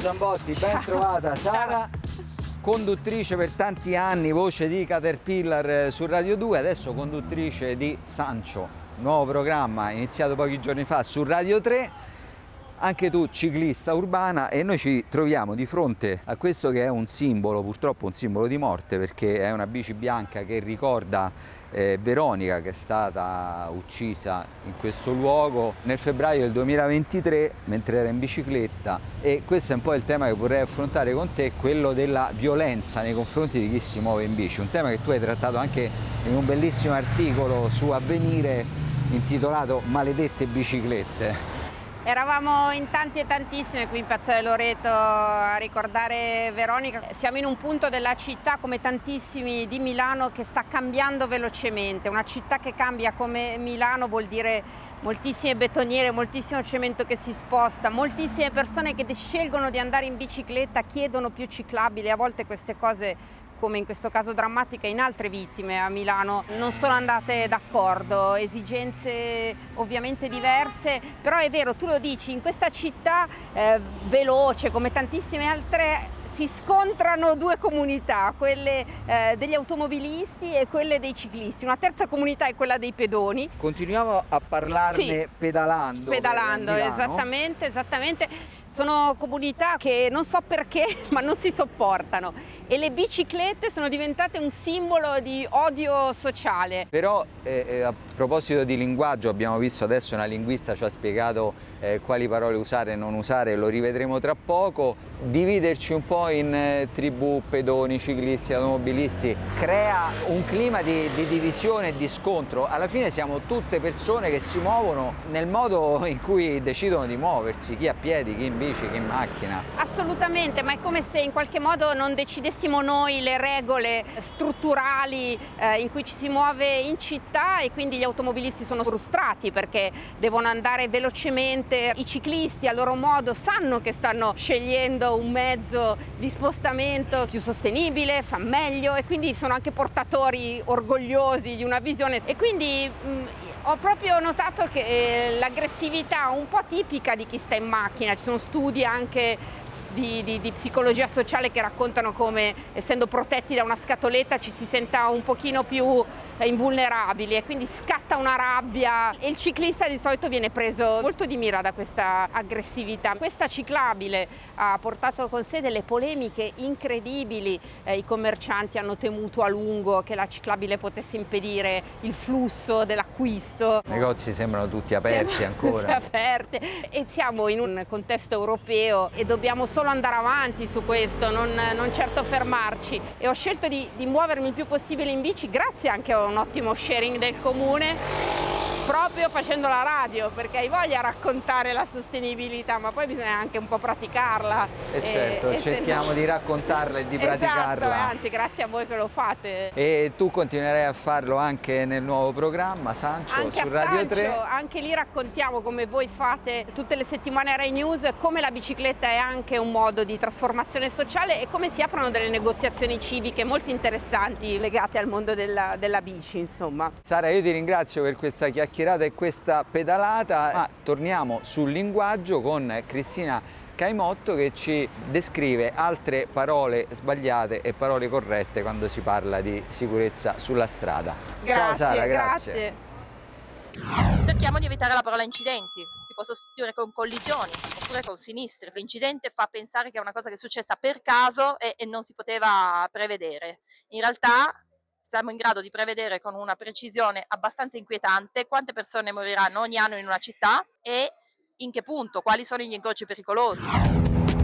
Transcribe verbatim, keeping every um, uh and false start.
Zambotti, ben Ciao. trovata Sara, conduttrice per tanti anni, voce di Caterpillar su Radio due, adesso conduttrice di Sancio, nuovo programma iniziato pochi giorni fa su Radio tre. Anche tu ciclista urbana, e noi ci troviamo di fronte a questo che è un simbolo, purtroppo un simbolo di morte, perché è una bici bianca che ricorda eh, Veronica, che è stata uccisa in questo luogo nel febbraio del duemilaventitré mentre era in bicicletta. E questo è un po' il tema che vorrei affrontare con te, quello della violenza nei confronti di chi si muove in bici, un tema che tu hai trattato anche in un bellissimo articolo su Avvenire intitolato Maledette biciclette. Eravamo in tanti e tantissime qui in Piazza del Loreto a ricordare Veronica. Siamo in un punto della città, come tantissimi di Milano, che sta cambiando velocemente. Una città che cambia come Milano vuol dire moltissime betoniere, moltissimo cemento che si sposta, moltissime persone che scelgono di andare in bicicletta, chiedono più ciclabili. A volte queste cose, come in questo caso drammatica, in altre vittime a Milano, non sono andate d'accordo, esigenze ovviamente diverse, però è vero, tu lo dici, in questa città eh, veloce come tantissime altre si scontrano due comunità, quelle eh, degli automobilisti e quelle dei ciclisti. Una terza comunità è quella dei pedoni. Continuiamo a parlarne sì, pedalando. Pedalando, esattamente, esattamente. Sono comunità che non so perché, ma non si sopportano. E le biciclette sono diventate un simbolo di odio sociale. Però eh, eh, a proposito di linguaggio, abbiamo visto adesso una linguista ci ha spiegato eh, quali parole usare e non usare, lo rivedremo tra poco. Dividerci un po' in eh, tribù, pedoni, ciclisti, automobilisti crea un clima di, di divisione e di scontro. Alla fine siamo tutte persone che si muovono nel modo in cui decidono di muoversi, chi a piedi, chi in bici, chi in macchina. Assolutamente, ma è come se in qualche modo non decidessimo noi le regole strutturali eh, in cui ci si muove in città, e quindi gli automobilisti sono frustrati perché devono andare velocemente. I ciclisti a loro modo sanno che stanno scegliendo un mezzo di spostamento più sostenibile, fa meglio, e quindi sono anche portatori orgogliosi di una visione. E quindi mh, ho proprio notato che eh, l'aggressività un po' tipica di chi sta in macchina, ci sono studi anche Di, di, di psicologia sociale che raccontano come, essendo protetti da una scatoletta, ci si senta un pochino più eh, invulnerabili, e quindi scatta una rabbia, e il ciclista di solito viene preso molto di mira da questa aggressività. Questa ciclabile ha portato con sé delle polemiche incredibili, eh, i commercianti hanno temuto a lungo che la ciclabile potesse impedire il flusso dell'acquisto. I negozi sembrano tutti aperti Siamo ancora. Tutti aperti, e siamo in un contesto europeo e dobbiamo solo andare avanti su questo, non, non certo fermarci. E ho scelto di, di muovermi il più possibile in bici, grazie anche a un ottimo sharing del comune, proprio facendo la radio, perché hai voglia di raccontare la sostenibilità, ma poi bisogna anche un po' praticarla. E certo, e cerchiamo no... di raccontarla e di esatto, praticarla. Anzi, grazie a voi che lo fate. E tu continuerai a farlo anche nel nuovo programma Sancio anche su a Radio Sancio, tre. Anche lì raccontiamo, come voi fate tutte le settimane a Rai News, come la bicicletta è anche un modo di trasformazione sociale e come si aprono delle negoziazioni civiche molto interessanti legate al mondo della, della bici, insomma. Sara, io ti ringrazio per questa chiacchierata e questa pedalata, ma torniamo sul linguaggio con Cristina Caimotto, che ci descrive altre parole sbagliate e parole corrette quando si parla di sicurezza sulla strada. Grazie, Ciao Sara, grazie. grazie. Cerchiamo di evitare la parola incidenti, si può sostituire con collisioni oppure con sinistri. L'incidente fa pensare che è una cosa che è successa per caso e, e non si poteva prevedere. In realtà siamo in grado di prevedere con una precisione abbastanza inquietante quante persone moriranno ogni anno in una città e in che punto, quali sono gli incroci pericolosi.